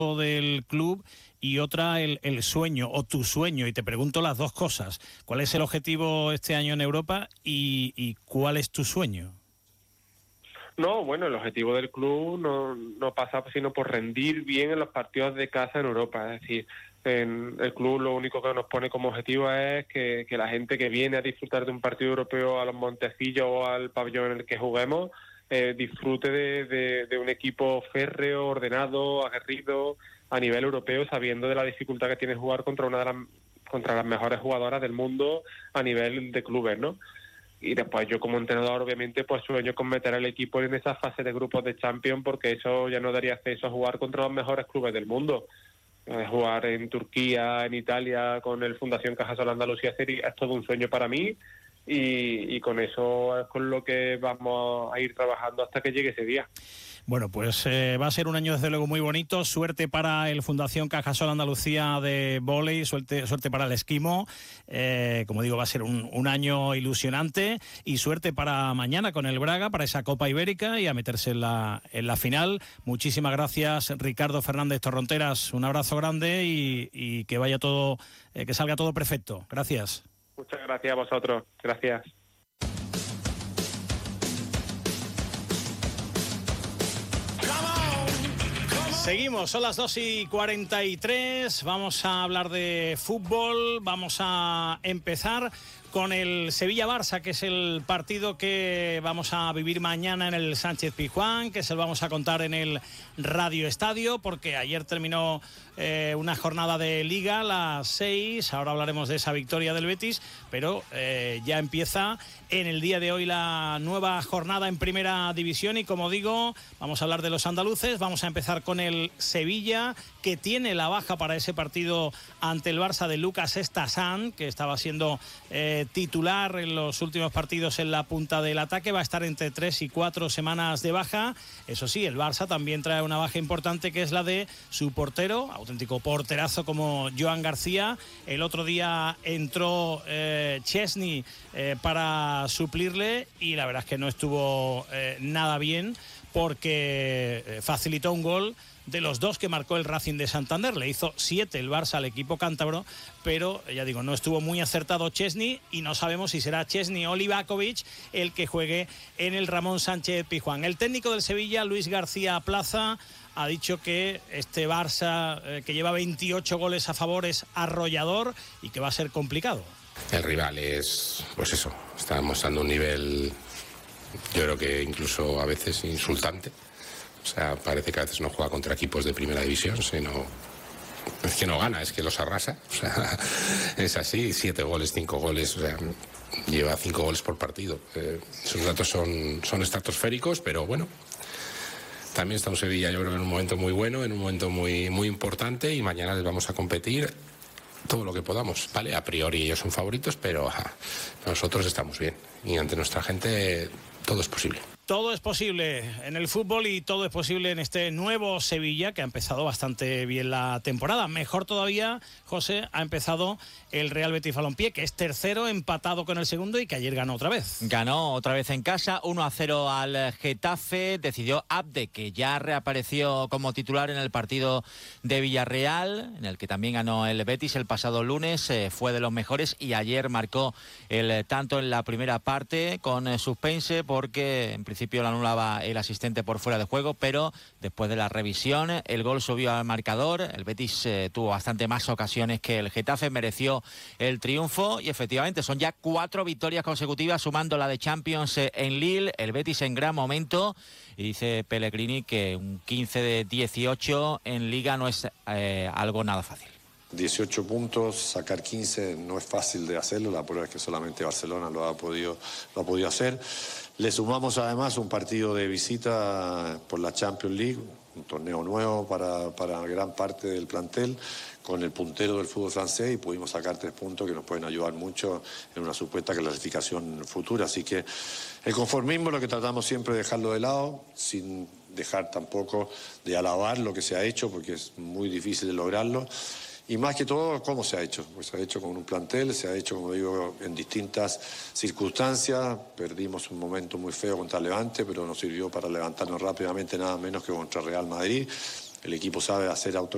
del club y otra el sueño o tu sueño, y te pregunto las dos cosas. ¿Cuál es el objetivo este año en Europa y cuál es tu sueño? No, bueno, el objetivo del club no pasa sino por rendir bien en los partidos de casa en Europa. Es decir, en el club lo único que nos pone como objetivo es que la gente que viene a disfrutar de un partido europeo a los Montecillos o al pabellón en el que juguemos disfrute de un equipo férreo, ordenado, aguerrido a nivel europeo, sabiendo de la dificultad que tiene jugar contra contra las mejores jugadoras del mundo a nivel de clubes, ¿no? Y después yo como entrenador obviamente pues sueño con meter al equipo en esa fase de grupos de Champions, porque eso ya no daría acceso a jugar contra los mejores clubes del mundo. Jugar en Turquía, en Italia, con el Fundación Cajasol Andalucía sería, es todo un sueño para mí, y con eso es con lo que vamos a ir trabajando hasta que llegue ese día. Bueno, pues va a ser un año desde luego muy bonito. Suerte para el Fundación Cajasol Andalucía de vóley, suerte para el esquimo. Como digo, va a ser un año ilusionante, y suerte para mañana con el Braga, para esa Copa Ibérica y a meterse en la final. Muchísimas gracias, Ricardo Fernández Torronteras. Un abrazo grande y que vaya todo, que salga todo perfecto. Gracias. Muchas gracias a vosotros. Gracias. Seguimos, son las 2:43, vamos a hablar de fútbol, vamos a empezar con el Sevilla-Barça, que es el partido que vamos a vivir mañana en el Sánchez-Pizjuán, que se lo vamos a contar en el Radio Estadio, porque ayer terminó una jornada de Liga, las 6, ahora hablaremos de esa victoria del Betis, pero ya empieza en el día de hoy la nueva jornada en Primera División, y como digo, vamos a hablar de los andaluces. Vamos a empezar con el Sevilla, que tiene la baja para ese partido ante el Barça de Lucas Estasan, que estaba siendo titular en los últimos partidos en la punta del ataque. Va a estar entre 3 y 4 semanas de baja. Eso sí, el Barça también trae una baja importante, que es la de su portero, auténtico porterazo como Joan García. El otro día entró Chesney para suplirle, y la verdad es que no estuvo nada bien, porque facilitó un gol de los dos que marcó el Racing de Santander. Le hizo 7 el Barça al equipo cántabro, pero ya digo, no estuvo muy acertado Chesney, y no sabemos si será Chesney o Livakovic el que juegue en el Ramón Sánchez Pizjuán. El técnico del Sevilla, Luis García Plaza, ha dicho que este Barça, que lleva 28 goles a favor, es arrollador y que va a ser complicado. El rival es, pues eso, está mostrando un nivel, yo creo que incluso a veces insultante. O sea, parece que a veces no juega contra equipos de primera división, sino es que no gana, es que los arrasa. O sea, es así, 7 goles, 5 goles, o sea, lleva 5 goles por partido. Esos datos son estratosféricos, pero bueno, también está en Sevilla, yo creo, en un momento muy bueno, en un momento muy, muy importante, y mañana les vamos a competir todo lo que podamos, ¿vale? A priori ellos son favoritos, pero nosotros estamos bien, y ante nuestra gente todo es posible. Todo es posible en el fútbol, y todo es posible en este nuevo Sevilla, que ha empezado bastante bien la temporada. Mejor todavía, José, ha empezado el Real Betis Balompié, que es tercero, empatado con el segundo, y que ayer ganó otra vez. Ganó otra vez en casa, 1-0 al Getafe. Decidió Abde, que ya reapareció como titular en el partido de Villarreal, en el que también ganó el Betis el pasado lunes. Fue de los mejores, y ayer marcó el tanto en la primera parte con suspense, porque en principio lo anulaba el asistente por fuera de juego, pero después de la revisión el gol subió al marcador. El Betis tuvo bastante más ocasiones que el Getafe, mereció el triunfo, y efectivamente son ya 4 victorias consecutivas, sumando la de Champions en Lille. El Betis en gran momento, y dice Pellegrini que un 15 de 18 en Liga no es algo nada fácil. 18 puntos, sacar 15 no es fácil de hacerlo, la prueba es que solamente Barcelona lo ha podido hacer. Le sumamos además un partido de visita por la Champions League, un torneo nuevo para gran parte del plantel, con el puntero del fútbol francés, y pudimos sacar 3 puntos que nos pueden ayudar mucho en una supuesta clasificación futura. Así que el conformismo es lo que tratamos siempre de dejarlo de lado, sin dejar tampoco de alabar lo que se ha hecho, porque es muy difícil de lograrlo. Y más que todo, ¿cómo se ha hecho? Pues se ha hecho con un plantel, se ha hecho, como digo, en distintas circunstancias. Perdimos un momento muy feo contra Levante, pero nos sirvió para levantarnos rápidamente, nada menos que contra Real Madrid. El equipo sabe hacer